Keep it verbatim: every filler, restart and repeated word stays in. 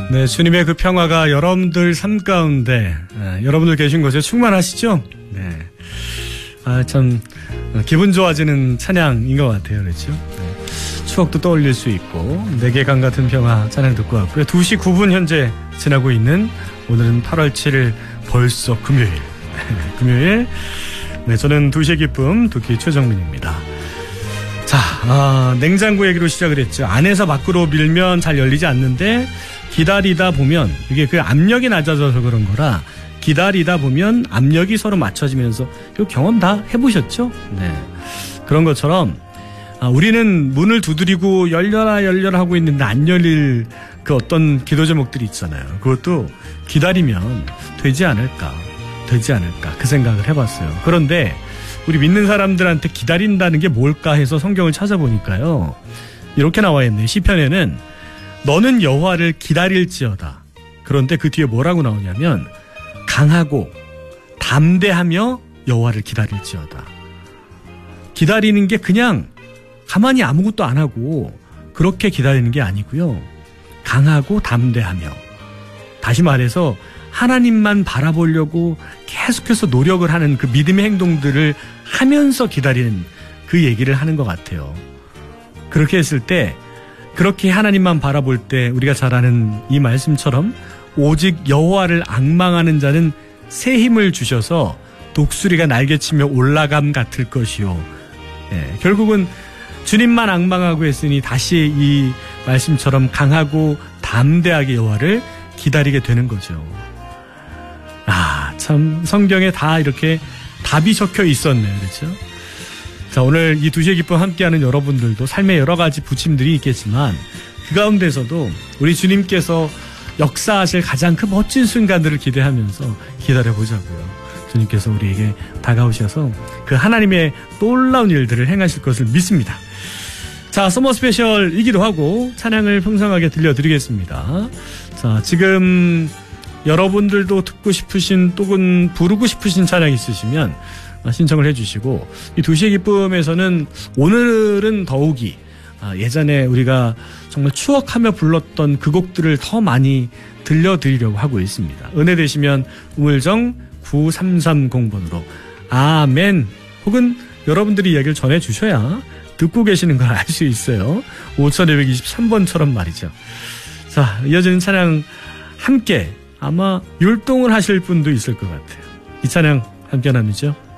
네, 주님의 그 평화가 여러분들 삶 가운데, 네, 여러분들 계신 곳에 충만하시죠? 네. 아, 참, 기분 좋아지는 찬양인 것 같아요. 그렇죠? 네. 추억도 떠올릴 수 있고, 내게 강 같은 평화 찬양 듣고 왔고요. 두 시 구 분 현재 지나고 있는 오늘은 팔월 칠일 벌써 금요일. 네, 금요일. 네, 저는 두 시의 기쁨, 두키 최정민입니다. 자, 아, 냉장고 얘기로 시작을 했죠. 안에서 밖으로 밀면 잘 열리지 않는데, 기다리다 보면 이게 그 압력이 낮아져서 그런 거라 기다리다 보면 압력이 서로 맞춰지면서 이 경험 다 해보셨죠? 네. 그런 것처럼 아, 우리는 문을 두드리고 열려라 열려라 하고 있는데 안 열릴 그 어떤 기도 제목들이 있잖아요. 그것도 기다리면 되지 않을까 되지 않을까 그 생각을 해봤어요. 그런데 우리 믿는 사람들한테 기다린다는 게 뭘까 해서 성경을 찾아보니까요. 이렇게 나와 있네요. 시편에는 너는 여호와를 기다릴지어다. 그런데 그 뒤에 뭐라고 나오냐면 강하고 담대하며 여호와를 기다릴지어다. 기다리는 게 그냥 가만히 아무것도 안 하고 그렇게 기다리는 게 아니고요. 강하고 담대하며, 다시 말해서 하나님만 바라보려고 계속해서 노력을 하는 그 믿음의 행동들을 하면서 기다리는 그 얘기를 하는 것 같아요. 그렇게 했을 때, 그렇게 하나님만 바라볼 때 우리가 잘 아는 이 말씀처럼 오직 여호와를 앙망하는 자는 새 힘을 주셔서 독수리가 날개치며 올라감 같을 것이요. 예, 결국은 주님만 앙망하고 했으니 다시 이 말씀처럼 강하고 담대하게 여호와를 기다리게 되는 거죠. 아, 참 성경에 다 이렇게 답이 적혀 있었네요. 그렇죠? 자, 오늘 이 두 시의 기쁨 함께하는 여러분들도 삶의 여러 가지 부침들이 있겠지만 그 가운데서도 우리 주님께서 역사하실 가장 그 멋진 순간들을 기대하면서 기다려보자고요. 주님께서 우리에게 다가오셔서 그 하나님의 놀라운 일들을 행하실 것을 믿습니다. 자, 서머 스페셜이기도 하고 찬양을 풍성하게 들려드리겠습니다. 자, 지금 여러분들도 듣고 싶으신 또는 부르고 싶으신 찬양 있으시면 신청을 해주시고, 이 두 시의 기쁨에서는 오늘은 더욱이 예전에 우리가 정말 추억하며 불렀던 그 곡들을 더 많이 들려드리려고 하고 있습니다. 은혜 되시면 우물정 구삼삼공 번으로 아멘 혹은 여러분들이 이야기를 전해주셔야 듣고 계시는 걸 알 수 있어요. 오천이백이십삼 번처럼 말이죠. 자, 이어지는 찬양 함께 아마 율동을 하실 분도 있을 것 같아요. 이 찬양 함께 나누죠.